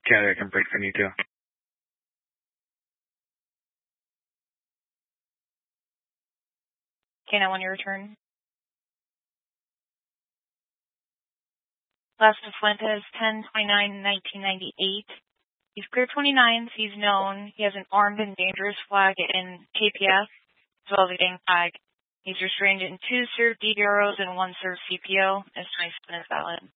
Canada, I can break for you too. Canada, when you return. Last of Fuentes, 10/29/1998. He's clear 29s. He's known. He has an armed and dangerous flag in KPF, as well as a gang flag. He's restrained in 2 served DVROs and 1 served CPO. His 27 is valid.